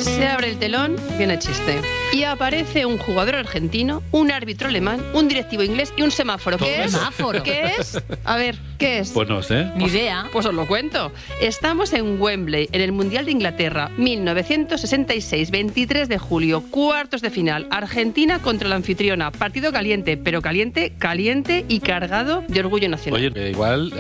Se abre el telón, viene el chiste. Y aparece un jugador argentino, un árbitro alemán, un directivo inglés y un semáforo. ¿Qué es? ¿Semáforo? ¿Qué es? A ver, ¿qué es? Pues no sé. Ni idea. Pues os lo cuento. Estamos en Wembley, en el Mundial de Inglaterra, 1966, 23 de julio, cuartos de final. Argentina contra la anfitriona. Partido caliente, pero caliente, caliente y cargado de orgullo nacional. Oye, igual